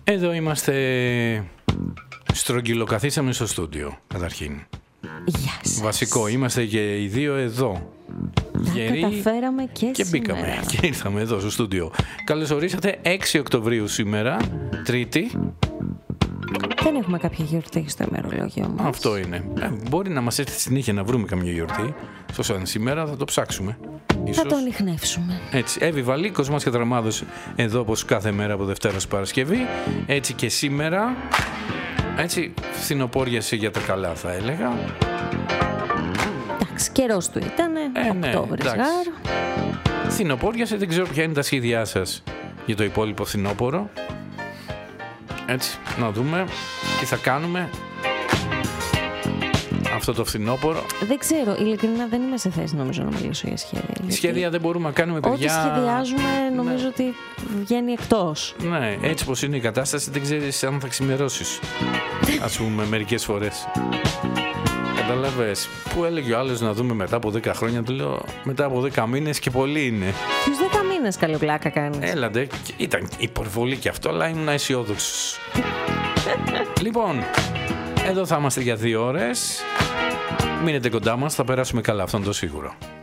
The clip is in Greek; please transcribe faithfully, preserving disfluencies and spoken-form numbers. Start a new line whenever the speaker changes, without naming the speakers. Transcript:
Εδώ είμαστε. Στρογγυλοκαθίσαμε στο στούντιο, καταρχήν.
Γεια σας.
Βασικό, είμαστε και οι δύο εδώ.
Τα
Γεροί,
καταφέραμε και,
και μπήκαμε
σήμερα.
και ήρθαμε εδώ στο στούντιο. Καλώς ορίσατε, έξι Οκτωβρίου σήμερα, Τρίτη.
Δεν έχουμε κάποια γιορτή στο ημερολόγιο μας.
Αυτό είναι. Ε, μπορεί να μας έρθει στη συνέχεια να βρούμε καμία γιορτή. Ωστόσο, αν σήμερα θα το ψάξουμε.
Θα το ανιχνεύσουμε.
Έτσι, Εύη Βαλίκος, μας και Δραμάδος εδώ όπως κάθε μέρα από Δευτέρα ως Παρασκευή. Έτσι και σήμερα. Έτσι, φθινοπόριαση για τα καλά θα έλεγα.
Εντάξει, καιρός του ήταν.
Ε, ναι,
Οκτώβρης
εντάξει.
γάρ.
Φθινοπόριαση, δεν ξέρω ποια είναι τα σχέδιά σας για το υπόλοιπο φθινόπωρο. Έτσι, να δούμε τι θα κάνουμε αυτό το φθινόπωρο.
Δεν ξέρω, ειλικρινά δεν είμαι σε θέση νομίζω να μιλήσω για σχέδια. γιατί
Σχέδια δεν μπορούμε να κάνουμε, παιδιά.
Ό,τι σχεδιάζουμε νομίζω
Ναι.
ότι βγαίνει εκτός.
Ναι, έτσι πως είναι η κατάσταση, δεν ξέρεις αν θα ξημερώσεις. Ας πούμε, μερικές φορές. Καταλαβες. Που έλεγε ο άλλος να δούμε μετά από δέκα χρόνια, του λέω μετά από δέκα μήνες και πολύ είναι.
Τους δέκα μήνες καλή πλάκα κάνεις.
Έλαντε, ήταν υπερβολή και αυτό, αλλά ήμουν αισιόδοξος. Λοιπόν, εδώ θα είμαστε για δύο ώρες. Μείνετε κοντά μας, θα περάσουμε καλά, αυτό είναι το σίγουρο.